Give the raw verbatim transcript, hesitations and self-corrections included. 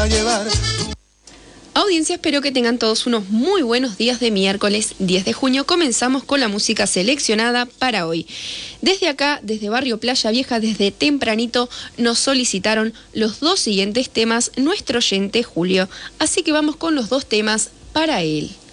Audiencia, espero que tengan todos unos muy buenos días de miércoles diez de junio. Comenzamos con la música seleccionada para hoy. Desde acá, desde Barrio Playa Vieja, desde tempranito, nos solicitaron los dos siguientes temas nuestro oyente Julio. Así que vamos con los dos temas para él.